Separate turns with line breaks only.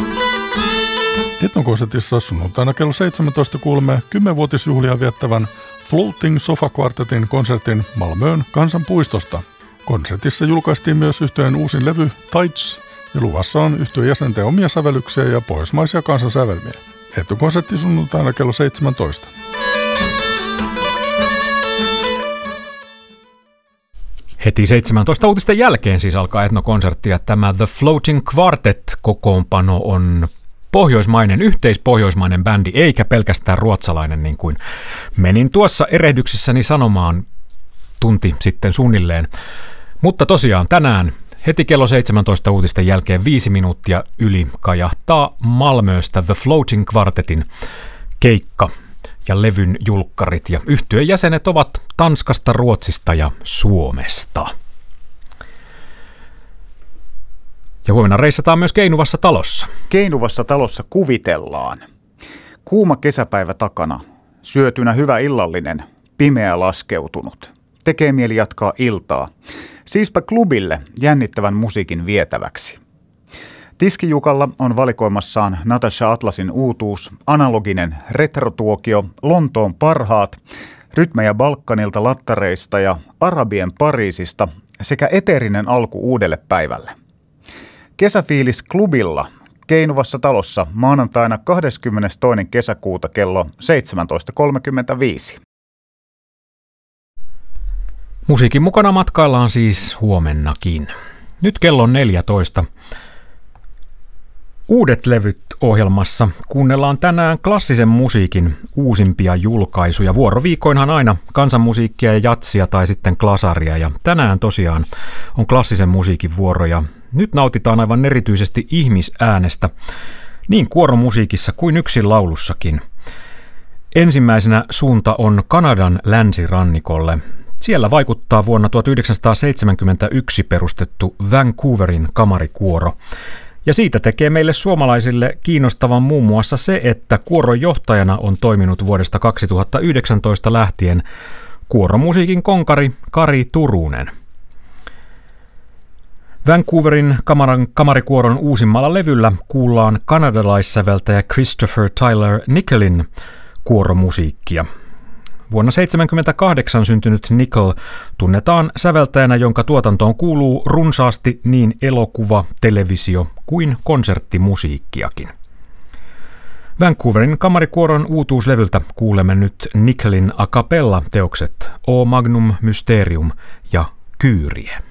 Etnokonsertissa sunnuntaina kello 17 kuulemme 10-vuotisjuhlia viettävän Floating Sofa Quartetin konsertin Malmöön kansanpuistosta. Konsertissa julkaistiin myös yhtyeen uusin levy Tides ja luvassa on yhtyeen jäsenten omia sävellyksiä ja pohjoismaisia kansansävelmiä. Etnokonsertti sunnuntaina kello 17.
Heti 17 uutisten jälkeen siis alkaa etnokonsertti ja tämä The Floating Quartet-kokoonpano on pohjoismainen, yhteispohjoismainen bändi, eikä pelkästään ruotsalainen, niin kuin menin tuossa erehdyksessäni sanomaan tunti sitten suunnilleen. Mutta tosiaan tänään heti kello 17 uutisten jälkeen 5 minuuttia yli kajahtaa Malmöstä The Floating Quartetin keikka ja levyn julkkarit. Ja yhtyeen jäsenet ovat Tanskasta, Ruotsista ja Suomesta. Ja huomenna reissataan myös Keinuvassa talossa.
Keinuvassa talossa kuvitellaan. Kuuma kesäpäivä takana, syötynä hyvä illallinen, pimeä laskeutunut. Tekee mieli jatkaa iltaa. Siispä klubille jännittävän musiikin vietäväksi. Tiskijukalla on valikoimassaan Natasha Atlasin uutuus, analoginen retrotuokio, Lontoon parhaat, rytmejä Balkanilta, lattareista ja arabien Pariisista sekä eteerinen alku uudelle päivälle. Kesäfiilis klubilla Keinuvassa talossa maanantaina 22. kesäkuuta kello 17.35.
Musiikin mukana matkaillaan siis huomennakin. Nyt kello on 14. Uudet levyt ohjelmassa kuunnellaan tänään klassisen musiikin uusimpia julkaisuja. Vuoroviikoinhan aina kansanmusiikkia ja jatsia tai sitten klasaria. Ja tänään tosiaan on klassisen musiikin vuoro ja nyt nautitaan aivan erityisesti ihmisäänestä niin kuoromusiikissa kuin yksin laulussakin. Ensimmäisenä suunta on Kanadan länsirannikolle. Siellä vaikuttaa vuonna 1971 perustettu Vancouverin kamarikuoro. Ja siitä tekee meille suomalaisille kiinnostavan muun muassa se, että kuoron johtajana on toiminut vuodesta 2019 lähtien kuoromusiikin konkari Kari Turunen. Vancouverin kamarikuoron uusimmalla levyllä kuullaan kanadalaissäveltäjä Christopher Tyler Nicholin kuoromusiikkia. Vuonna 1978 syntynyt Nicol tunnetaan säveltäjänä, jonka tuotantoon kuuluu runsaasti niin elokuva, televisio kuin konserttimusiikkiakin. Vancouverin kamarikuoron uutuuslevyltä kuulemme nyt Nicolin a cappella-teokset O Magnum Mysterium ja Kyrie.